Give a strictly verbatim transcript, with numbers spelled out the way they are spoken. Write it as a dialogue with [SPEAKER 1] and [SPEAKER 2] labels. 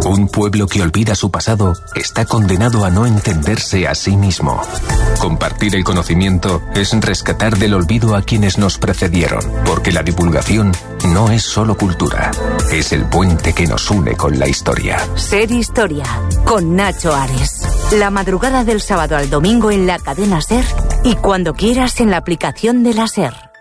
[SPEAKER 1] Un pueblo que olvida su pasado está condenado a no entenderse a sí mismo. Compartir el conocimiento es rescatar del olvido a quienes nos precedieron, porque la divulgación no es solo cultura, es el puente que nos une con la historia.
[SPEAKER 2] Ser Historia, con Nacho Ares. La madrugada del sábado al domingo en la cadena SER y cuando quieras en la aplicación de la SER.